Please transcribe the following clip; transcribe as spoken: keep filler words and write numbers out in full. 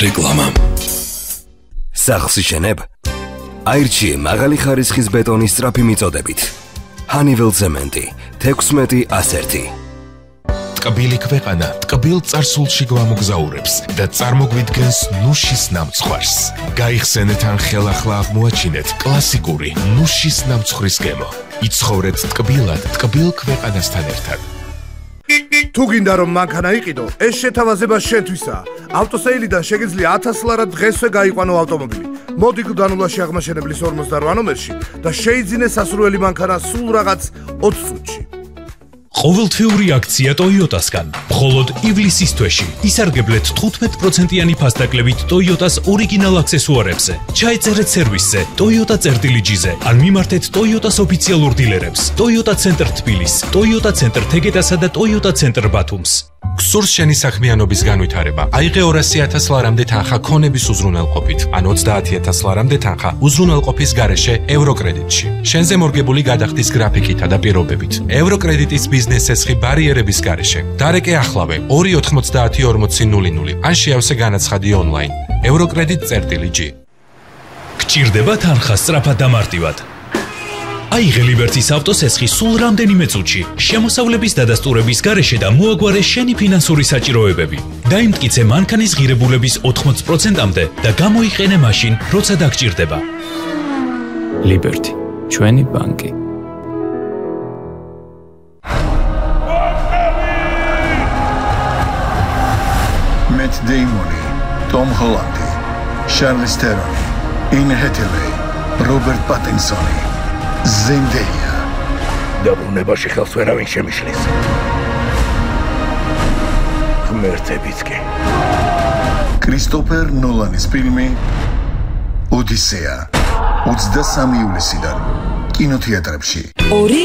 რეკლამა. სახლს იშენებ? აირჩიე მაღალი ხარისხის ბეტონის სწრაფი მიწოდებით. Honeywell ცემენტი თექვსმეტი ასერთი. ტკბილი ქვეყანა ტკბილ წარსულში გვამოგზაურებს და წარმოგვიდგენს ნუშის ნამცხვარს. გაიხსენეთ ან ხელახლა აღმოაჩინეთ კლასიკური ნუშის ნამცხვრის გემო. იცხოვრეთ ტკბილად ტკბილ ქვეყანასთან ერთად. თუ გინდა რომ მანქანა იყიდო, ეს შეთავაზება შენთვისაა. ავტოსეილიდან შეგიძლია ათას ლარად დღესვე გაიყვანო ავტომობილი. მოდი გვდანულაში აღმაშენებლის ორმოცდაოთხ ნომერში და შეიძინე სასურველი მანქანა სულ რაღაც ოცი წუთში. ყოველთვიური აქცია Toyota-სგან. მხოლოდ ივლისის თვეში ისარგებლეთ თხუთმეტ პროცენტიანი ფასდაკლებით Toyota-s ორიგინალ აქსესუარებზე. ჩაეწერეთ სერვისზე Toyota წერტილიჯიზე ან მიმართეთ Toyota-s ოფიციალურ დილერებს. Toyota ცენტრ თბილისს, Toyota ცენტრ თეგედასა და Toyota ცენტრ ბათუმს. გსურს შენი საქმიანობის განვითარება. აიღე ორასი ათას ლარამდე თანხა ქონების უზრუნველყოფით, ან ოცდაათი ათას ლარამდე თანხა უზრუნველყოფის გარეშე ევროკრედიტში. შენზე მორგებული გადახდის გრაფიკითა და პირობებით. ევროკრედიტის ბიზნეს ესხი ბარიერების გარეშე. დარეკე ახლავე ორი ოთხმოცდაათი ორმოცი ნული ნული ან შეავსე განაცხადი ონლაინ. ევროკრედიტ წერტილიჯი. გჭირდება თანხა სწრაფად და მარტივად. აიღე ლიბერტის ავტოს ესხი სულ რამდენიმე წუთში, შემოსავლების დადასტურების გარეშე და მოაგვარე შენი ფინანსური საჭიროებები. დაიმტკიცე მანქანის ღირებულების ოთხმოცი პროცენტამდე და გამოიყენე მაშინ, როცა დაგჭირდება. ლიბერტი, ჩვენი ბანკი. Matt Damon, Tom Holland, Charlize Theron, Anne Hathaway, Robert Pattinson, Zendaya. დაბრუნებაში ხელს ვერავინ შემიშლის. ღმერთებიც კი. Christopher Nolan-ის ფილმი ოდისეა ოცდასამი ივლისიდან კინოთეატრებში.